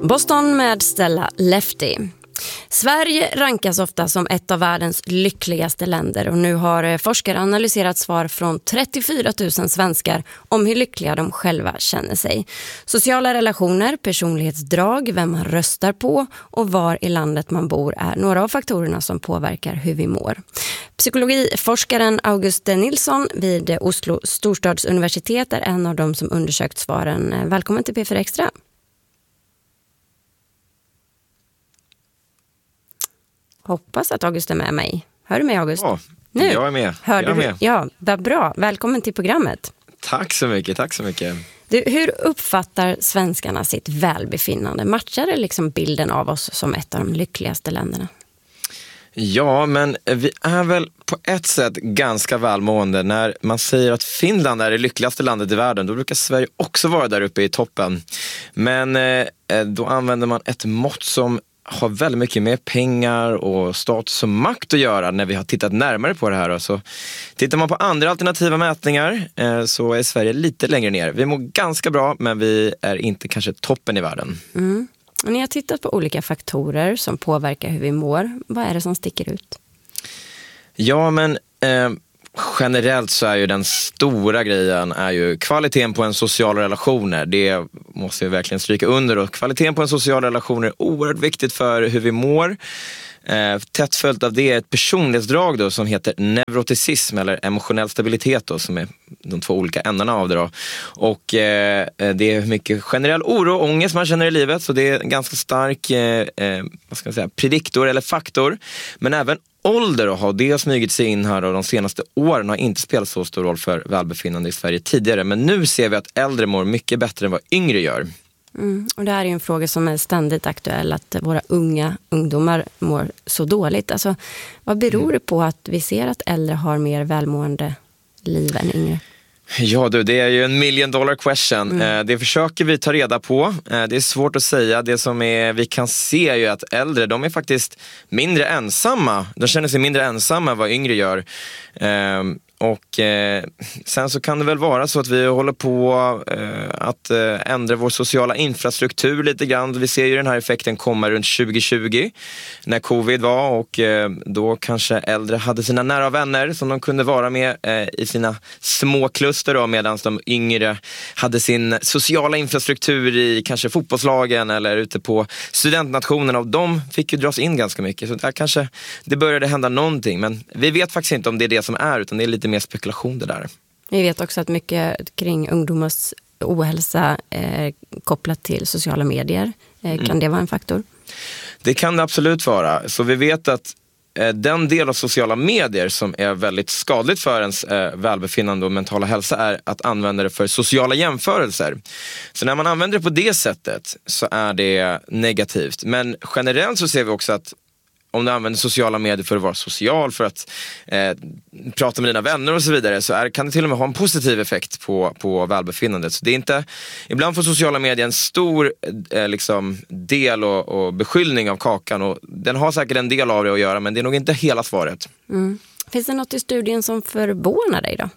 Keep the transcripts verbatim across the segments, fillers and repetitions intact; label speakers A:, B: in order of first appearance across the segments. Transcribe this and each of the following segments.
A: Boston med Stella Lefty. Sverige rankas ofta som ett av världens lyckligaste länder och nu har forskare analyserat svar från trettiofyra tusen svenskar om hur lyckliga de själva känner sig. Sociala relationer, personlighetsdrag, vem man röstar på och var i landet man bor är några av faktorerna som påverkar hur vi mår. Psykologiforskaren August Nilsson vid Oslo storstadsuniversitet är en av dem som undersökt svaren. Välkommen till P fyra Extra. Hoppas att August är med mig. Hör du mig, August?
B: Ja,
A: nu.
B: jag är med.
A: Hör
B: jag är
A: du?
B: med.
A: Ja, vad bra. Välkommen till programmet.
B: Tack så mycket, tack så mycket.
A: Du, hur uppfattar svenskarna sitt välbefinnande? Matchar det liksom bilden av oss som ett av de lyckligaste länderna?
B: Ja, men vi är väl på ett sätt ganska välmående. När man säger att Finland är det lyckligaste landet i världen, då brukar Sverige också vara där uppe i toppen. Men eh, då använder man ett mått som har väldigt mycket med pengar och status och makt att göra när vi har tittat närmare på det här. Så tittar man på andra alternativa mätningar eh, så är Sverige lite längre ner. Vi mår ganska bra, men vi är inte kanske toppen i världen.
A: Mm. Och ni har tittat på olika faktorer som påverkar hur vi mår. Vad är det som sticker ut?
B: Ja, men eh, generellt så är ju den stora grejen är ju kvaliteten på en social relationer. Det måste jag verkligen stryka under. Och kvaliteten på en social relation är oerhört viktigt för hur vi mår. Eh, tätt följt av det är ett personlighetsdrag då, som heter neuroticism eller emotionell stabilitet då, som är de två olika ändarna av det då. Och eh, det är mycket generell oro och ångest man känner i livet, så det är en ganska stark eh, vad ska jag säga, prediktor eller faktor. Men även ålder och har det smugit sig in här och de senaste åren har inte spelat så stor roll för välbefinnande i Sverige tidigare. Men nu ser vi att äldre mår mycket bättre än vad yngre gör.
A: Mm, och det här är ju en fråga som är ständigt aktuell, att våra unga ungdomar mår så dåligt. Alltså, vad beror det på att vi ser att äldre har mer välmående liv än yngre?
B: Ja du, det är ju en million dollar question.
A: Mm.
B: Det försöker vi ta reda på. Det är svårt att säga. Det som är, vi kan se är ju att äldre, de är faktiskt mindre ensamma. De känner sig mindre ensamma än vad yngre gör. Och eh, sen så kan det väl vara så att vi håller på eh, att eh, ändra vår sociala infrastruktur lite grann. Vi ser ju den här effekten komma runt tjugo tjugo när covid var, och eh, då kanske äldre hade sina nära vänner som de kunde vara med eh, i sina små kluster då, medan de yngre hade sin sociala infrastruktur i kanske fotbollslagen eller ute på studentnationerna, och de fick ju dras in ganska mycket. Så där kanske det började hända någonting, men vi vet faktiskt inte om det är det som är, utan det är lite mer spekulation det där.
A: Vi vet också att mycket kring ungdomars ohälsa är kopplat till sociala medier. Eh, kan mm. det vara en faktor?
B: Det kan det absolut vara. Så vi vet att eh, den del av sociala medier som är väldigt skadligt för ens eh, välbefinnande och mentala hälsa är att använda det för sociala jämförelser. Så när man använder det på det sättet så är det negativt. Men generellt så ser vi också att om du använder sociala medier för att vara social, för att eh, prata med dina vänner och så vidare, så är, kan det till och med ha en positiv effekt på, på välbefinnandet. Så det är inte, ibland får sociala medier en stor eh, liksom, del och, och beskyllning av kakan, och den har säkert en del av det att göra, men det är nog inte hela svaret.
A: Mm. Finns det något i studien som förvånar dig då?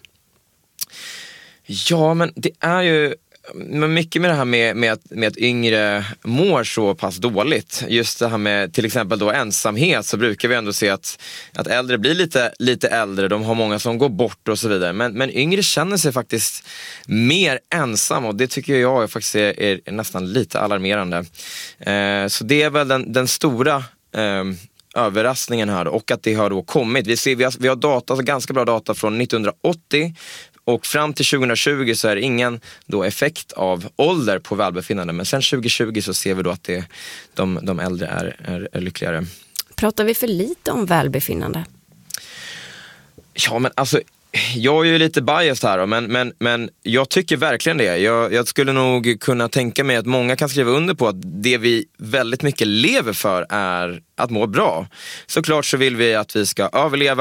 B: Ja, men det är ju men mycket med det här med, med, att, med att yngre mår så pass dåligt. Just det här med till exempel då ensamhet, så brukar vi ändå se att, att äldre blir lite, lite äldre. De har många som går bort och så vidare. Men, men yngre känner sig faktiskt mer ensam, och det tycker jag faktiskt är, är nästan lite alarmerande. Eh, så det är väl den, den stora eh, överraskningen här, och att det har då kommit. Vi, ser, vi, har, vi har data, alltså ganska bra data från nittonhundraåttio. Och fram till tjugo tjugo så är det ingen då effekt av ålder på välbefinnande. Men sen tjugo tjugo så ser vi då att det, de, de äldre är, är, är lyckligare.
A: Pratar vi för lite om välbefinnande?
B: Ja, men alltså, jag är ju lite biased här då, men, men, men jag tycker verkligen det. Jag, jag skulle nog kunna tänka mig att många kan skriva under på att det vi väldigt mycket lever för är att må bra. Såklart så vill vi att vi ska överleva,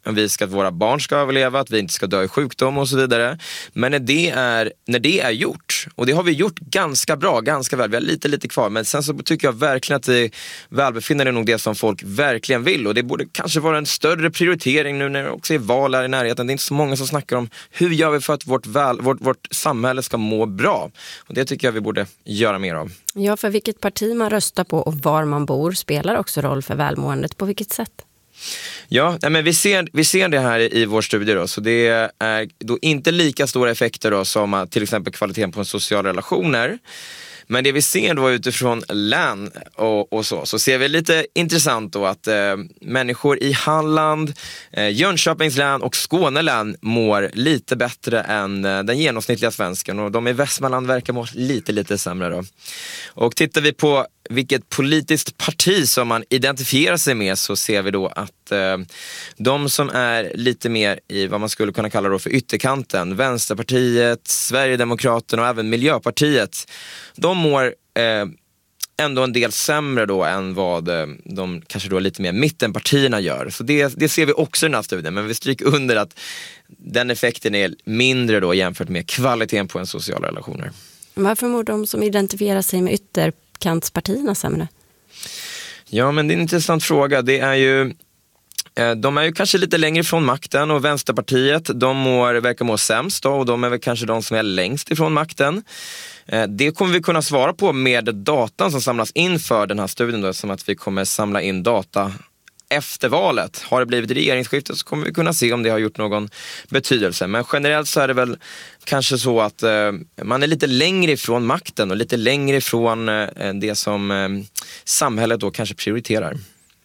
B: vi ska att våra barn ska överleva, att vi inte ska dö i sjukdom och så vidare. Men när det är, när det är gjort, och det har vi gjort ganska bra, ganska väl, vi har lite lite kvar, men sen så tycker jag verkligen att det välbefinnande är nog det som folk verkligen vill, och det borde kanske vara en större prioritering nu när det också är val här i närheten. Det är inte så många som snackar om hur gör vi för att vårt, väl, vårt, vårt samhälle ska må bra, och det tycker jag vi borde göra mer av.
A: Ja, för vilket parti man röstar på och var man bor spelar också roll för välmåendet. På vilket sätt?
B: Ja, men vi ser, vi ser det här i vår studie då, så det är då inte lika stora effekter då som till exempel kvaliteten på sociala relationer. Men det vi ser då utifrån län och, och så, så ser vi lite intressant då att eh, människor i Halland, eh, Jönköpings län och Skåne län mår lite bättre än eh, den genomsnittliga svensken, och de i Västmanland verkar må lite lite sämre då. Och tittar vi på vilket politiskt parti som man identifierar sig med, så ser vi då att eh, de som är lite mer i vad man skulle kunna kalla då för ytterkanten, Vänsterpartiet, Sverigedemokraterna och även Miljöpartiet, de mår eh, ändå en del sämre då än vad eh, de kanske då lite mer mittenpartierna gör. Så det, det ser vi också i den här studien, men vi stryker under att den effekten är mindre då jämfört med kvaliteten på en sociala relationer.
A: Varför mår de som identifierar sig med ytterkantspartierna sämre?
B: Ja, men det är en intressant fråga. Det är ju, de är ju kanske lite längre ifrån makten, och Vänsterpartiet, de mår, verkar må sämst då, och de är väl kanske de som är längst ifrån makten. Det kommer vi kunna svara på med datan som samlas in för den här studien då, som att vi kommer samla in data efter valet. Har det blivit regeringsskifte så kommer vi kunna se om det har gjort någon betydelse. Men generellt så är det väl kanske så att eh, man är lite längre ifrån makten och lite längre ifrån eh, det som eh, samhället då kanske prioriterar.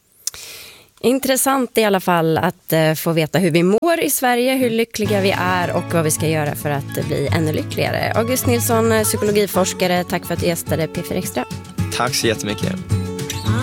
A: Intressant i alla fall att eh, få veta hur vi mår i Sverige, hur lyckliga vi är och vad vi ska göra för att bli ännu lyckligare. August Nilsson, psykologiforskare, tack för att du gästade P fyra Extra.
B: Tack så jättemycket.